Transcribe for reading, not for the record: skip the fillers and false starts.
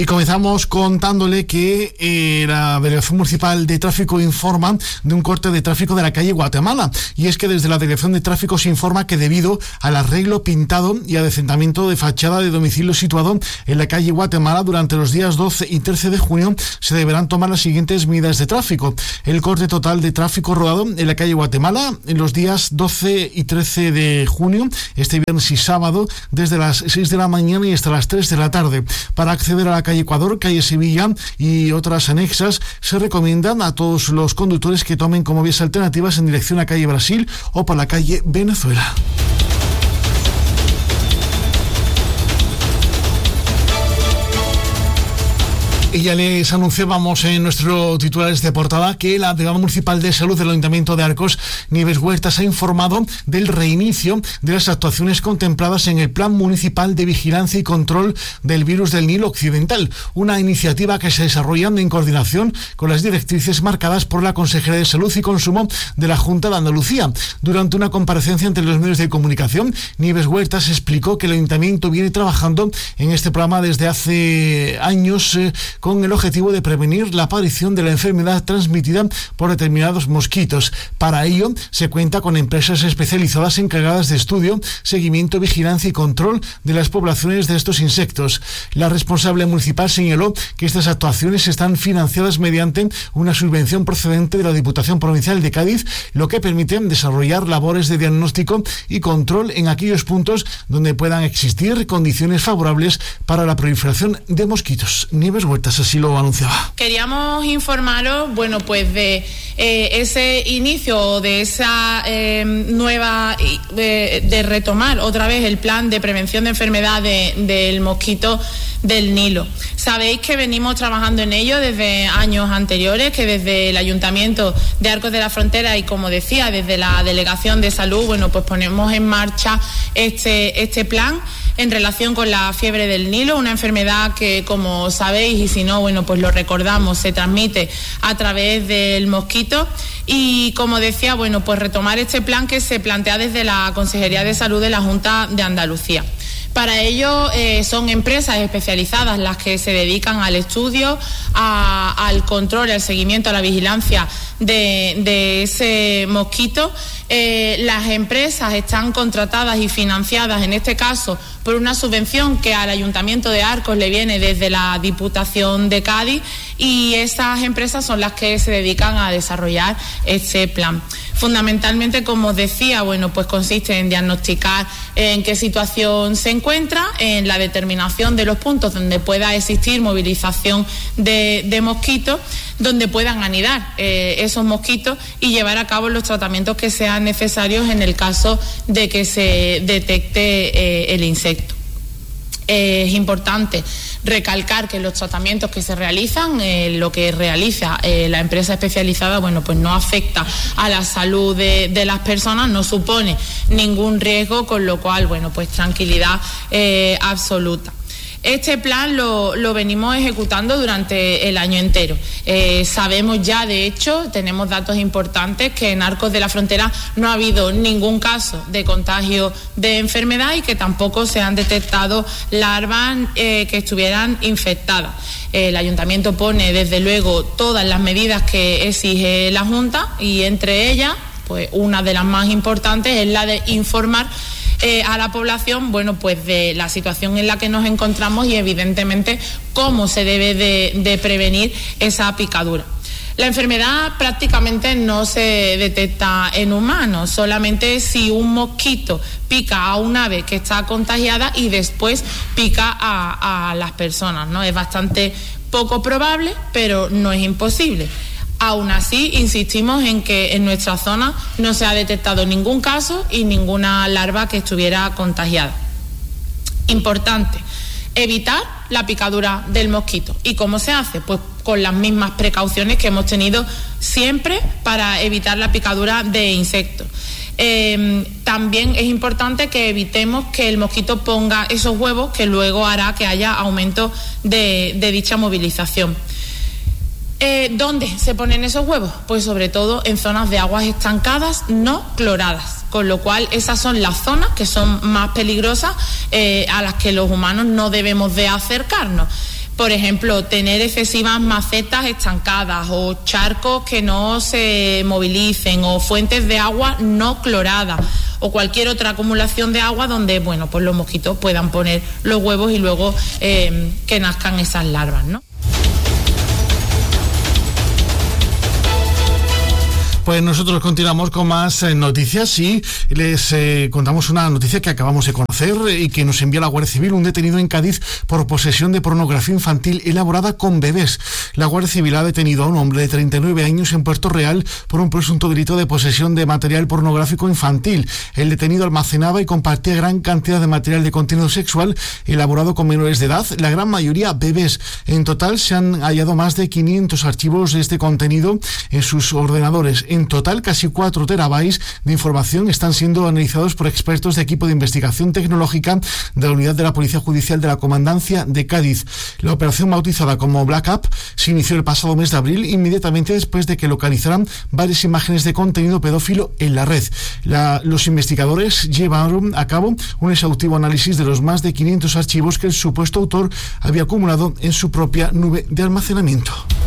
Y comenzamos contándole que la Delegación Municipal de Tráfico informa de un corte de tráfico de la calle Guatemala. Y es que desde la Delegación de Tráfico se informa que debido al arreglo pintado y adecentamiento de fachada de domicilio situado en la calle Guatemala durante los días 12 y 13 de junio se deberán tomar las siguientes medidas de tráfico. El corte total de tráfico rodado en la calle Guatemala en los días 12 y 13 de junio, este viernes y sábado, desde las 6 de la mañana y hasta las 3 de la tarde. Para acceder a la calle Ecuador, calle Sevilla y otras anexas, se recomiendan a todos los conductores que tomen como vías alternativas en dirección a calle Brasil o por la calle Venezuela. Y ya les anunciábamos en nuestro titulares de portada que la Delegada Municipal de Salud del Ayuntamiento de Arcos, Nieves Huertas, ha informado del reinicio de las actuaciones contempladas en el Plan Municipal de Vigilancia y Control del Virus del Nilo Occidental, una iniciativa que se desarrolla en coordinación con las directrices marcadas por la Consejería de Salud y Consumo de la Junta de Andalucía. Durante una comparecencia entre los medios de comunicación, Nieves Huertas explicó que el Ayuntamiento viene trabajando en este programa desde hace años con el objetivo de prevenir la aparición de la enfermedad transmitida por determinados mosquitos. Para ello, se cuenta con empresas especializadas encargadas de estudio, seguimiento, vigilancia y control de las poblaciones de estos insectos. La responsable municipal señaló que estas actuaciones están financiadas mediante una subvención procedente de la Diputación Provincial de Cádiz, lo que permite desarrollar labores de diagnóstico y control en aquellos puntos donde puedan existir condiciones favorables para la proliferación de mosquitos. Nieves Huertas así lo anunciaba. Queríamos informaros, pues de ese inicio, de esa nueva, de retomar otra vez el plan de prevención de enfermedad del mosquito del Nilo. Sabéis que venimos trabajando en ello desde años anteriores, que desde el Ayuntamiento de Arcos de la Frontera y, como decía, desde la Delegación de Salud, pues ponemos en marcha este plan en relación con la fiebre del Nilo, una enfermedad que, como sabéis, y si no, pues lo recordamos, se transmite a través del mosquito. Y, como decía, pues retomar este plan que se plantea desde la Consejería de Salud de la Junta de Andalucía. Para ello son empresas especializadas las que se dedican al estudio, al control, al seguimiento, a la vigilancia de ese mosquito. Las empresas están contratadas y financiadas, en este caso, por una subvención que al Ayuntamiento de Arcos le viene desde la Diputación de Cádiz, y esas empresas son las que se dedican a desarrollar este plan. Fundamentalmente, como os decía, pues consiste en diagnosticar en qué situación se encuentra, en la determinación de los puntos donde pueda existir movilización de mosquitos, donde puedan anidar esos mosquitos, y llevar a cabo los tratamientos que sean necesarios en el caso de que se detecte el insecto. Es importante recalcar que los tratamientos que se realizan, lo que realiza la empresa especializada, pues no afecta a la salud de las personas, no supone ningún riesgo, con lo cual, pues tranquilidad absoluta. Este plan lo venimos ejecutando durante el año entero. Sabemos ya, de hecho, tenemos datos importantes, que en Arcos de la Frontera no ha habido ningún caso de contagio de enfermedad y que tampoco se han detectado larvas que estuvieran infectadas. El Ayuntamiento pone, desde luego, todas las medidas que exige la Junta, y entre ellas, pues una de las más importantes es la de informar a la población, pues de la situación en la que nos encontramos y, evidentemente, cómo se debe de prevenir esa picadura. La enfermedad prácticamente no se detecta en humanos, solamente si un mosquito pica a un ave que está contagiada y después pica a las personas, ¿no? Es bastante poco probable, pero no es imposible. Aún así, insistimos en que en nuestra zona no se ha detectado ningún caso y ninguna larva que estuviera contagiada. Importante, evitar la picadura del mosquito. ¿Y cómo se hace? Pues con las mismas precauciones que hemos tenido siempre para evitar la picadura de insectos. También es importante que evitemos que el mosquito ponga esos huevos, que luego hará que haya aumento de dicha movilización. ¿Dónde se ponen esos huevos? Pues sobre todo en zonas de aguas estancadas no cloradas, con lo cual esas son las zonas que son más peligrosas, a las que los humanos no debemos de acercarnos. Por ejemplo, tener excesivas macetas estancadas o charcos que no se movilicen o fuentes de agua no cloradas o cualquier otra acumulación de agua donde, bueno, pues los mosquitos puedan poner los huevos y luego que nazcan esas larvas, ¿no? Pues nosotros continuamos con más noticias y les contamos una noticia que acabamos de conocer y que nos envía la Guardia Civil. Un detenido en Cádiz por posesión de pornografía infantil elaborada con bebés. La Guardia Civil ha detenido a un hombre de 39 años en Puerto Real por un presunto delito de posesión de material pornográfico infantil. El detenido almacenaba y compartía gran cantidad de material de contenido sexual elaborado con menores de edad, la gran mayoría bebés. En total se han hallado más de 500 archivos de este contenido en sus ordenadores. En total, casi 4 terabytes de información están siendo analizados por expertos de equipo de investigación tecnológica de la unidad de la Policía Judicial de la Comandancia de Cádiz. La operación, bautizada como Black Up, se inició el pasado mes de abril, inmediatamente después de que localizaran varias imágenes de contenido pedófilo en la red. Los investigadores llevaron a cabo un exhaustivo análisis de los más de 500 archivos que el supuesto autor había acumulado en su propia nube de almacenamiento.